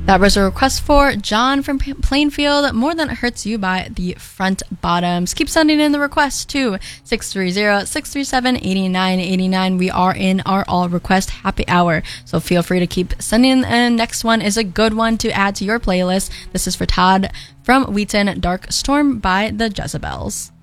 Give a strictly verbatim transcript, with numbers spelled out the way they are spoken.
That was a request for John from Plainfield, More Than It Hurts You by the Front Bottoms. Keep sending in the request to six three zero, six three seven, eight nine eight nine. We are in our all request happy hour, so feel free to keep sending in. And next one is a good one to add to your playlist. This is for Todd from Wheaton, Dark Storm by the Jezebels.